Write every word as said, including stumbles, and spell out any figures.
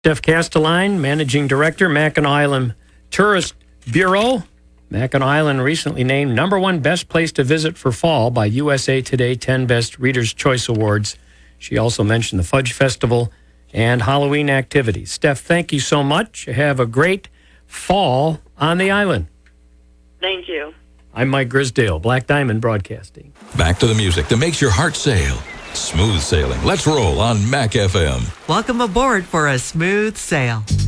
Steph Castelline, Managing Director, Mackinac Island Tourist Bureau. Mackinac Island recently named number one best place to visit for fall by U S A Today ten Best Reader's Choice Awards. She also mentioned the Fudge Festival and Halloween activities. Steph, thank you so much. Have a great fall on the island. Thank you. I'm Mike Grisdale, Black Diamond Broadcasting. Back to the music that makes your heart sail. Smooth sailing. Let's roll on Mac F M. Welcome aboard for a smooth sail.